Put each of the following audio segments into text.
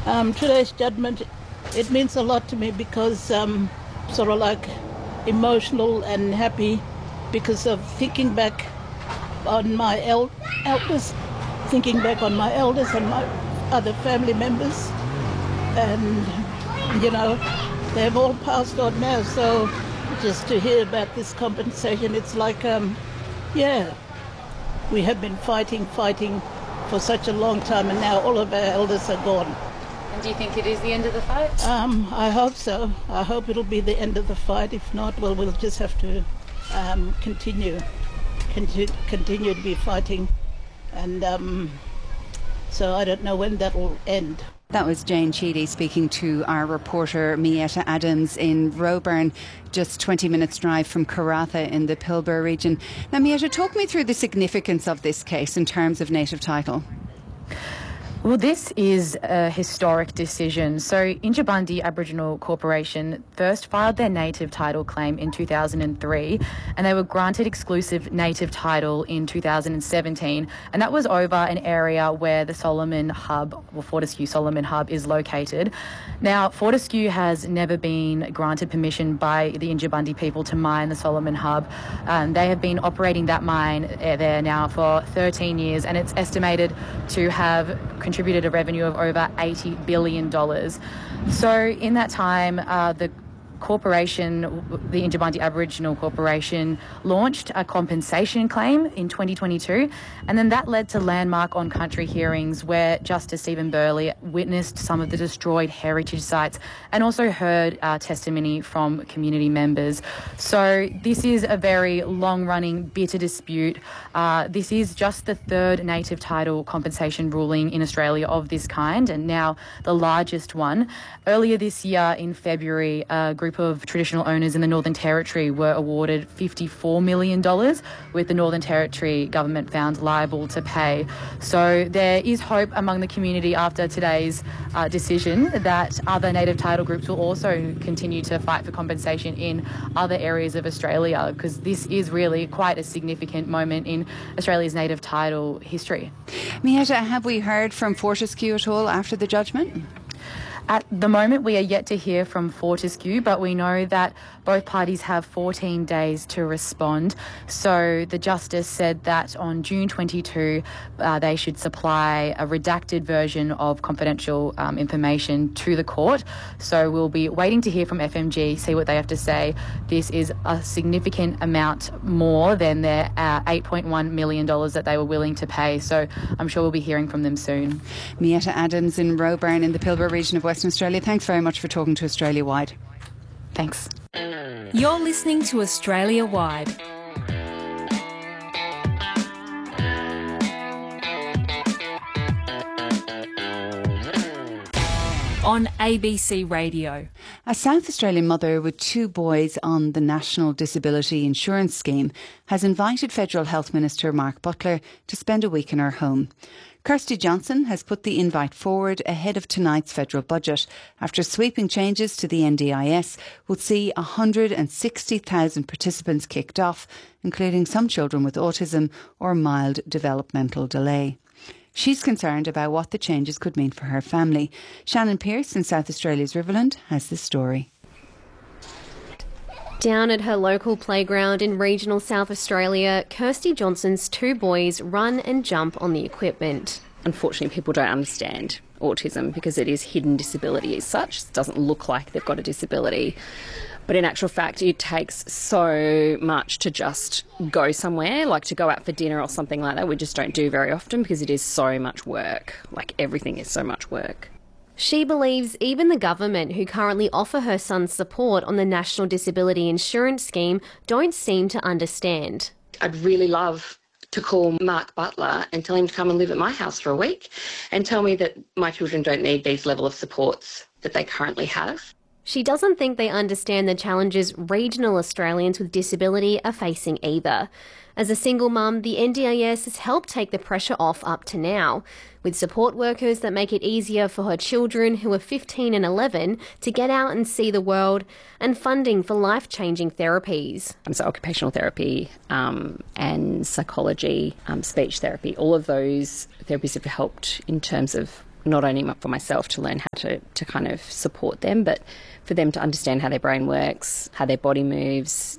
Today's judgment, it means a lot to me because sort of like emotional and happy because of thinking back on my elders, thinking back on my elders and my other family members. And, you know, they've all passed on now, so just to hear about this compensation, it's like, yeah, we have been fighting for such a long time, and now all of our elders are gone. And do you think it is the end of the fight? I hope so. I hope it'll be the end of the fight. If not, well, we'll just have to continue to be fighting. And so I don't know when that will end. That was Jane Sheedy speaking to our reporter Mietta Adams in Roebourne, just 20 minutes drive from Karratha in the Pilbara region. Now, Mietta, talk me through the significance of this case in terms of native title. Well, this is a historic decision. So Yindjibarndi Aboriginal Corporation first filed their native title claim in 2003, and they were granted exclusive native title in 2017, and that was over an area where the Solomon Hub, or Fortescue Solomon Hub, is located. Now, Fortescue has never been granted permission by the Yindjibarndi people to mine the Solomon Hub. They have been operating that mine there now for 13 years, and it's estimated to have contributed a revenue of over $80 billion. So in that time, the corporation, the Yindjibarndi Aboriginal Corporation, launched a compensation claim in 2022, and then that led to landmark on-country hearings where Justice Stephen Burley witnessed some of the destroyed heritage sites and also heard testimony from community members. So this is a very long-running, bitter dispute. This is just the third native title compensation ruling in Australia of this kind, and now the largest one. Earlier this year in February, a group of traditional owners in the Northern Territory were awarded $54 million, with the Northern Territory government found liable to pay. So there is hope among the community after today's decision that other native title groups will also continue to fight for compensation in other areas of Australia, because this is really quite a significant moment in Australia's native title history. Mietta, have we heard from Fortescue at all after the judgment? At the moment, we are yet to hear from Fortescue, but we know that both parties have 14 days to respond. So the Justice said that on June 22, they should supply a redacted version of confidential information to the court. So we'll be waiting to hear from FMG, see what they have to say. This is a significant amount more than their $8.1 million that they were willing to pay. So I'm sure we'll be hearing from them soon. Mietta Adams in Roebourne in the Pilbara region of Western Australia. Thanks very much for talking to Australia Wide. Thanks. You're listening to Australia Wide. On ABC Radio. A South Australian mother with two boys on the National Disability Insurance Scheme has invited Federal Health Minister Mark Butler to spend a week in her home. Kirsty Johnson has put the invite forward ahead of tonight's federal budget after sweeping changes to the NDIS will see 160,000 participants kicked off, including some children with autism or mild developmental delay. She's concerned about what the changes could mean for her family. Shannon Pearce in South Australia's Riverland has the story. Down at her local playground in regional South Australia, Kirsty Johnson's two boys run and jump on the equipment. Unfortunately, people don't understand autism because it is hidden disability as such. It doesn't look like they've got a disability. But in actual fact, it takes so much to just go somewhere, like to go out for dinner or something like that. We just don't do very often because it is so much work. Like everything is so much work. She believes even the government, who currently offer her son support on the National Disability Insurance Scheme, don't seem to understand. I'd really love to call Mark Butler and tell him to come and live at my house for a week and tell me that my children don't need these level of supports that they currently have. She doesn't think they understand the challenges regional Australians with disability are facing either. As a single mum, the NDIS has helped take the pressure off up to now, with support workers that make it easier for her children, who are 15 and 11, to get out and see the world, and funding for life-changing therapies. So occupational therapy and psychology, speech therapy, all of those therapies have helped in terms of not only for myself to learn how to kind of support them, but for them to understand how their brain works, how their body moves.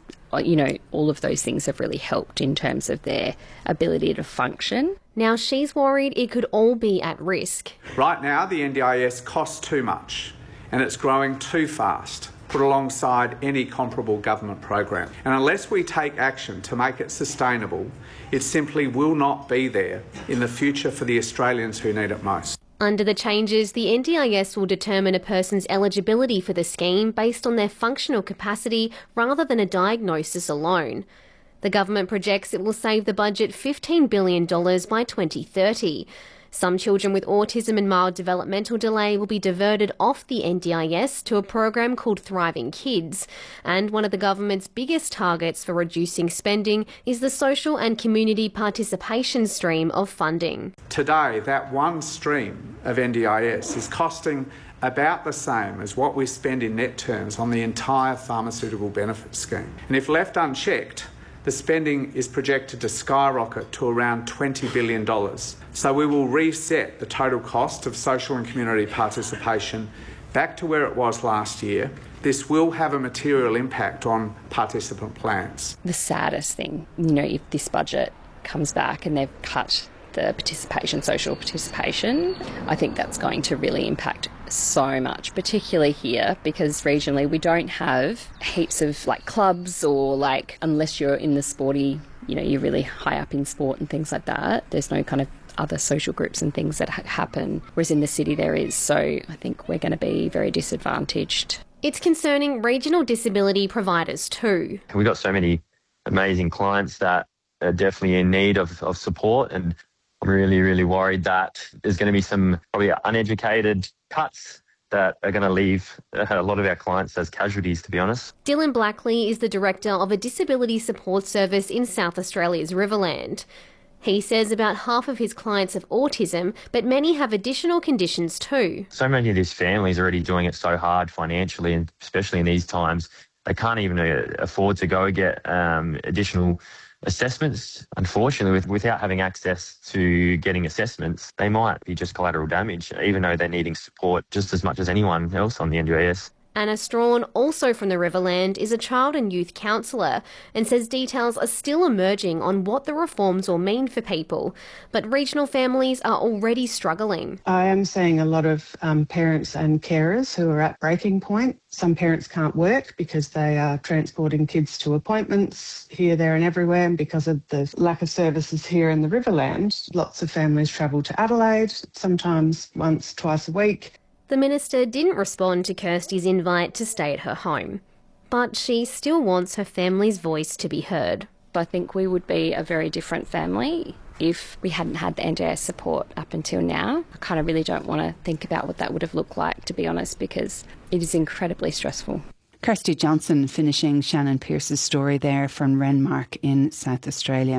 All of those things have really helped in terms of their ability to function. Now she's worried it could all be at risk. Right now, the NDIS costs too much and it's growing too fast, put alongside any comparable government program. And unless we take action to make it sustainable, it simply will not be there in the future for the Australians who need it most. Under the changes, the NDIS will determine a person's eligibility for the scheme based on their functional capacity rather than a diagnosis alone. The government projects it will save the budget $15 billion by 2030. Some children with autism and mild developmental delay will be diverted off the NDIS to a program called Thriving Kids. And one of the government's biggest targets for reducing spending is the social and community participation stream of funding. Today, that one stream of NDIS is costing about the same as what we spend in net terms on the entire pharmaceutical benefits scheme. And if left unchecked, the spending is projected to skyrocket to around $20 billion. So we will reset the total cost of social and community participation back to where it was last year. This will have a material impact on participant plans. The saddest thing, if this budget comes back and they've cut the social participation, I think that's going to really impact so much, particularly here, because regionally we don't have heaps of clubs or unless you're in the sporty, you're really high up in sport and things like that. There's no kind of other social groups and things that happen, whereas in the city there is. So I think we're going to be very disadvantaged. It's concerning regional disability providers too. We've got so many amazing clients that are definitely in need of support, and I'm really, really worried that there's going to be some probably uneducated cuts that are going to leave a lot of our clients as casualties, to be honest. Dylan Blackley is the director of a disability support service in South Australia's Riverland. He says about half of his clients have autism, but many have additional conditions too. So many of these families are already doing it so hard financially, and especially in these times, they can't even afford to go get additional assessments. Unfortunately, without having access to getting assessments, they might be just collateral damage, even though they're needing support just as much as anyone else on the NDIS. Anna Strawn, also from the Riverland, is a child and youth counsellor and says details are still emerging on what the reforms will mean for people. But regional families are already struggling. I am seeing a lot of parents and carers who are at breaking point. Some parents can't work because they are transporting kids to appointments here, there and everywhere. And because of the lack of services here in the Riverland, lots of families travel to Adelaide, sometimes once, twice a week. The minister didn't respond to Kirsty's invite to stay at her home, but she still wants her family's voice to be heard. I think we would be a very different family if we hadn't had the NDIS support up until now. I kind of really don't want to think about what that would have looked like, to be honest, because it is incredibly stressful. Kirsty Johnson finishing Shannon Pearce's story there from Renmark in South Australia.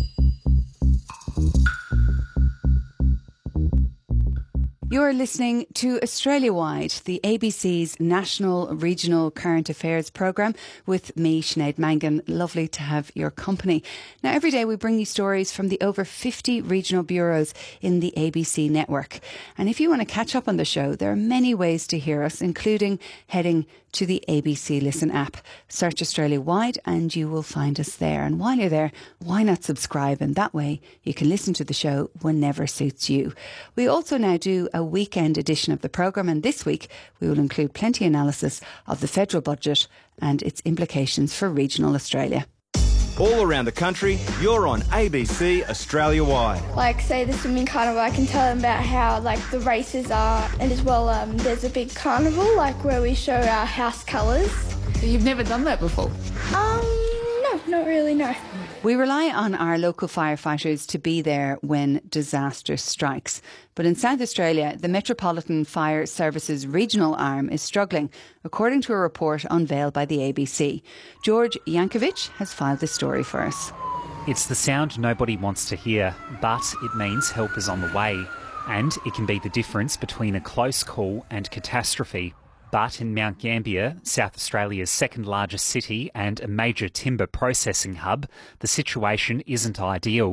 You're listening to Australia Wide, the ABC's national regional current affairs programme with me, Sinead Mangan. Lovely to have your company. Now, every day we bring you stories from the over 50 regional bureaus in the ABC network. And if you want to catch up on the show, there are many ways to hear us, including heading to the ABC Listen app. Search Australia Wide and you will find us there. And while you're there, why not subscribe? And that way you can listen to the show whenever suits you. We also now do a weekend edition of the programme, and this week we will include plenty analysis of the federal budget and its implications for regional Australia. All around the country, you're on ABC Australia Wide. Say the swimming carnival, I can tell them about how the races are, and as well there's a big carnival where we show our house colours. You've never done that before? No, not really, no. We rely on our local firefighters to be there when disaster strikes. But in South Australia, the Metropolitan Fire Services regional arm is struggling, according to a report unveiled by the ABC. George Yankovic has filed this story for us. It's the sound nobody wants to hear, but it means help is on the way. And it can be the difference between a close call and catastrophe. But in Mount Gambier, South Australia's second largest city and a major timber processing hub, the situation isn't ideal.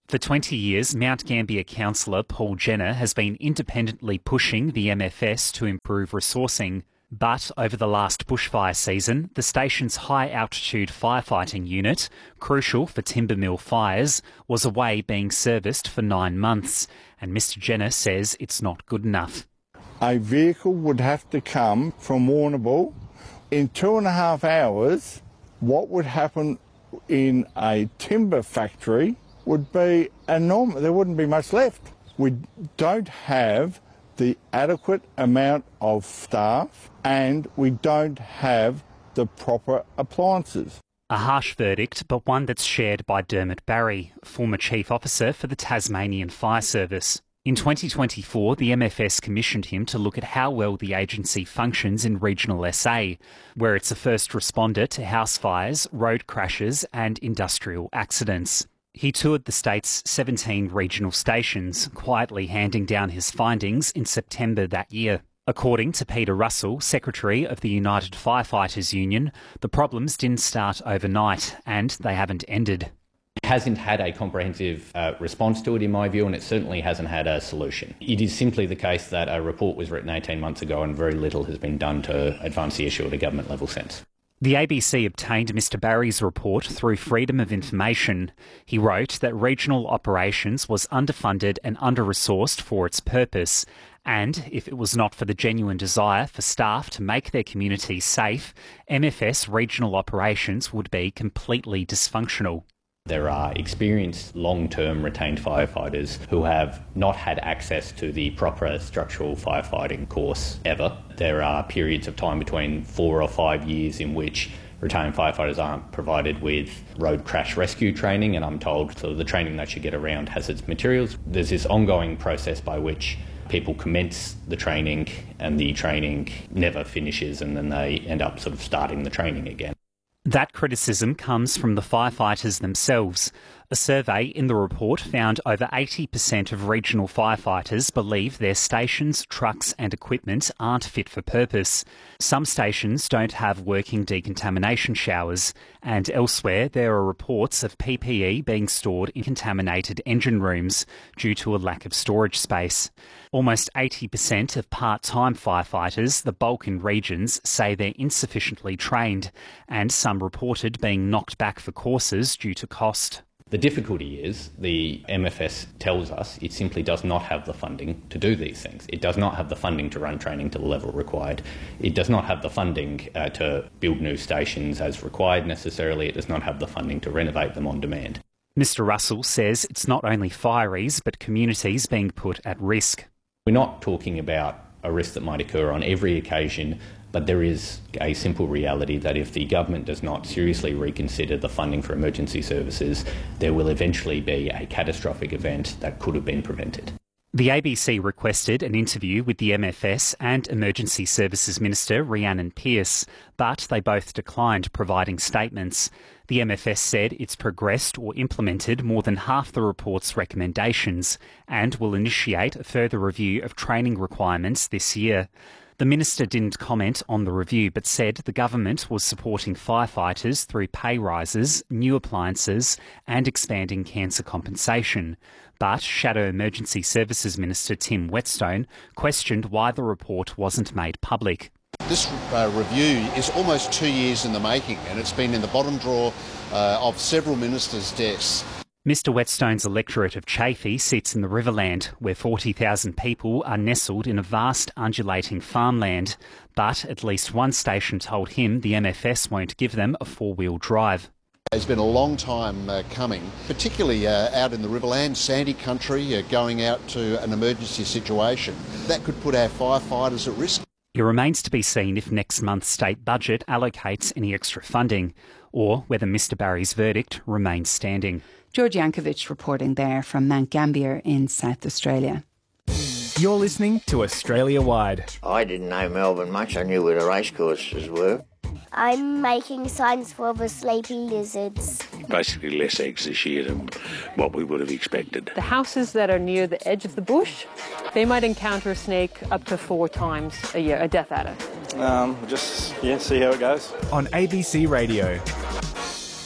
For 20 years, Mount Gambier councillor Paul Jenner has been independently pushing the MFS to improve resourcing. But over the last bushfire season, the station's high-altitude firefighting unit, crucial for timber mill fires, was away being serviced for 9 months. And Mr Jenner says it's not good enough. A vehicle would have to come from Warrnambool in 2.5 hours. What would happen in a timber factory would be enormous. There wouldn't be much left. We don't have the adequate amount of staff and we don't have the proper appliances. A harsh verdict, but one that's shared by Dermot Barry, former Chief Officer for the Tasmanian Fire Service. In 2024, the MFS commissioned him to look at how well the agency functions in regional SA, where it's a first responder to house fires, road crashes and industrial accidents. He toured the state's 17 regional stations, quietly handing down his findings in September that year. According to Peter Russell, Secretary of the United Firefighters Union, the problems didn't start overnight and they haven't ended. It hasn't had a comprehensive response to it, in my view, and it certainly hasn't had a solution. It is simply the case that a report was written 18 months ago and very little has been done to advance the issue at a government-level sense. The ABC obtained Mr Barry's report through Freedom of Information. He wrote that regional operations was underfunded and under-resourced for its purpose, and if it was not for the genuine desire for staff to make their communities safe, MFS regional operations would be completely dysfunctional. There are experienced long-term retained firefighters who have not had access to the proper structural firefighting course ever. There are periods of time between 4 or 5 years in which retained firefighters aren't provided with road crash rescue training, and I'm told so the training they should get around has its materials. There's this ongoing process by which people commence the training and the training never finishes, and then they end up sort of starting the training again. That criticism comes from the firefighters themselves. A survey in the report found over 80% of regional firefighters believe their stations, trucks and equipment aren't fit for purpose. Some stations don't have working decontamination showers, and elsewhere there are reports of PPE being stored in contaminated engine rooms due to a lack of storage space. Almost 80% of part-time firefighters, the bulk in regions, say they're insufficiently trained, and some reported being knocked back for courses due to cost. The difficulty is the MFS tells us it simply does not have the funding to do these things. It does not have the funding to run training to the level required. It does not have the funding to build new stations as required necessarily. It does not have the funding to renovate them on demand. Mr Russell says it's not only fireys but communities being put at risk. We're not talking about a risk that might occur on every occasion, but there is a simple reality that if the government does not seriously reconsider the funding for emergency services, there will eventually be a catastrophic event that could have been prevented. The ABC requested an interview with the MFS and Emergency Services Minister Rhiannon Pearce, but they both declined providing statements. The MFS said it's progressed or implemented more than half the report's recommendations and will initiate a further review of training requirements this year. The minister didn't comment on the review but said the government was supporting firefighters through pay rises, new appliances and expanding cancer compensation. But Shadow Emergency Services Minister Tim Whetstone questioned why the report wasn't made public. This review is almost 2 years in the making, and it's been in the bottom drawer of several ministers' desks. Mr Whetstone's electorate of Chaffey sits in the Riverland, where 40,000 people are nestled in a vast undulating farmland. But at least one station told him the MFS won't give them a four-wheel drive. It's been a long time coming, particularly out in the Riverland, sandy country, going out to an emergency situation. That could put our firefighters at risk. It remains to be seen if next month's state budget allocates any extra funding, or whether Mr Barry's verdict remains standing. George Yankovic reporting there from Mount Gambier in South Australia. You're listening to Australia Wide. I didn't know Melbourne much. I knew where the racecourses were. I'm making signs for the sleepy lizards. Basically less eggs this year than what we would have expected. The houses that are near the edge of the bush, they might encounter a snake up to 4 times a year, a death adder. See how it goes. On ABC Radio.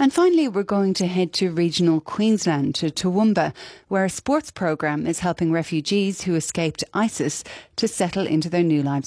And finally, we're going to head to regional Queensland, to Toowoomba, where a sports programme is helping refugees who escaped ISIS to settle into their new lives